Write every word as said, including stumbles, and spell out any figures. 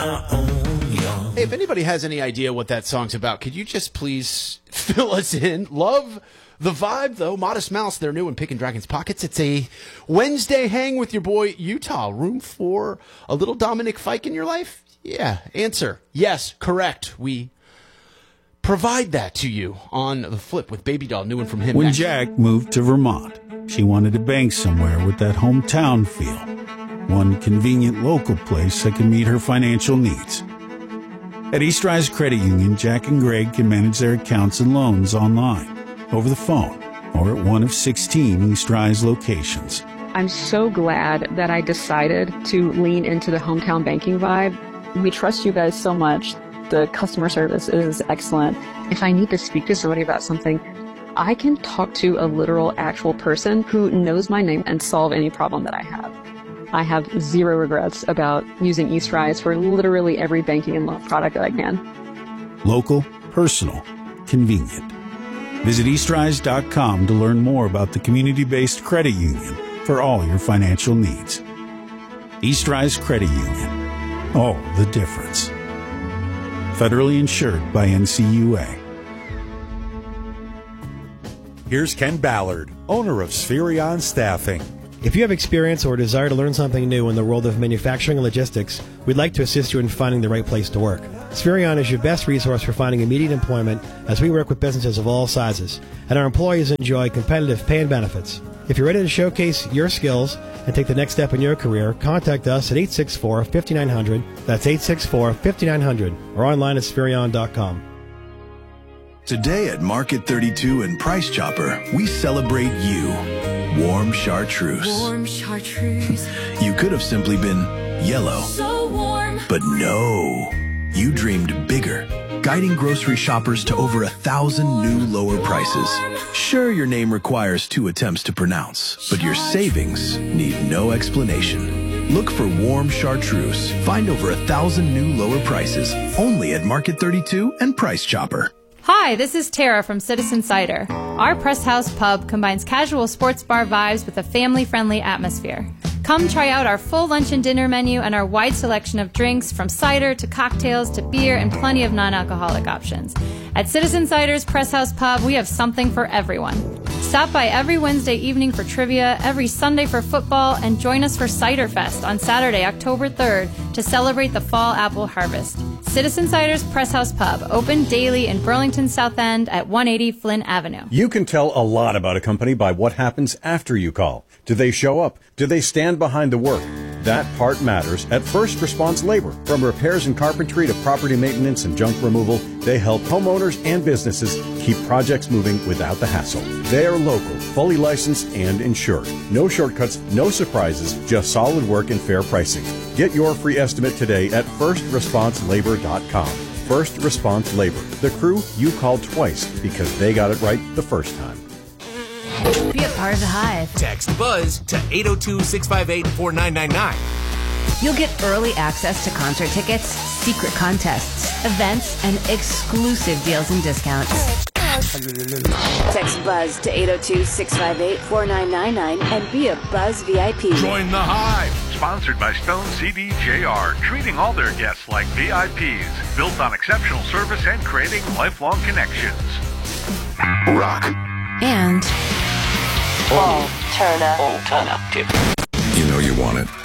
I own you. Hey, if anybody has any idea what that song's about, could you just please fill us in? Love the vibe, though. Modest Mouse, they're new in Pickin' Dragon's Pockets. It's a Wednesday hang with your boy, Utah. Room for a little Dominic Fike in your life? Yeah. Answer, yes, correct. We provide that to you on the flip with Baby Doll, new one from him. When next. Jack moved to Vermont, she wanted to bank somewhere with that hometown feel. One convenient local place that can meet her financial needs. At East Rise Credit Union, Jack and Greg can manage their accounts and loans online, over the phone, or at one of sixteen East Rise locations. I'm so glad that I decided to lean into the hometown banking vibe. We trust you guys so much. The customer service is excellent. If I need to speak to somebody about something, I can talk to a literal, actual person who knows my name and solve any problem that I have. I have zero regrets about using East Rise for literally every banking and loan product that I can. Local, personal, convenient. Visit east rise dot com to learn more about the community-based credit union for all your financial needs. East Rise Credit Union. Oh, the difference. Federally insured by N C U A. Here's Ken Ballard, owner of Spherion Staffing. If you have experience or desire to learn something new in the world of manufacturing and logistics, we'd like to assist you in finding the right place to work. Spherion is your best resource for finding immediate employment as we work with businesses of all sizes, and our employees enjoy competitive pay and benefits. If you're ready to showcase your skills and take the next step in your career, contact us at eight six four, five nine zero zero. That's eight six four, five nine zero zero or online at spherion dot com. Today at Market thirty-two and Price Chopper, we celebrate you. Warm chartreuse. Warm chartreuse. You could have simply been yellow. So warm. But no. You dreamed bigger, guiding grocery shoppers to over a thousand new lower prices. Sure, your name requires two attempts to pronounce, but your savings need no explanation. Look for Warm Chartreuse. Find over a thousand new lower prices only at Market thirty-two and Price Chopper. Hi, this is Tara from Citizen Cider. Our Press House pub combines casual sports bar vibes with a family-friendly atmosphere. Come try out our full lunch and dinner menu and our wide selection of drinks, from cider to cocktails to beer and plenty of non-alcoholic options. At Citizen Cider's Press House Pub, we have something for everyone. Stop by every Wednesday evening for trivia, every Sunday for football, and join us for Cider Fest on Saturday, October third, to celebrate the fall apple harvest. Citizen Cider's Press House Pub, open daily in Burlington South End at one eighty Flynn Avenue. You can tell a lot about a company by what happens after you call. Do they show up? Do they stand behind the work? That part matters at First Response Labor. From repairs and carpentry to property maintenance and junk removal, they help homeowners and businesses keep projects moving without the hassle. They are local, fully licensed, and insured. No shortcuts, no surprises, just solid work and fair pricing. Get your free estimate today at first response labor dot com. First Response Labor, the crew you called twice because they got it right the first time. Be a part of the Hive. Text BUZZ to eight oh two, six five eight, four nine nine nine. You'll get early access to concert tickets, secret contests, events, and exclusive deals and discounts. Text BUZZ to eight oh two, six five eight, four nine nine nine and be a Buzz V I P. Join the Hive. Sponsored by Stone C D J R, treating all their guests like V I Ps, built on exceptional service and creating lifelong connections. Rock. And Alternative. You know you want it.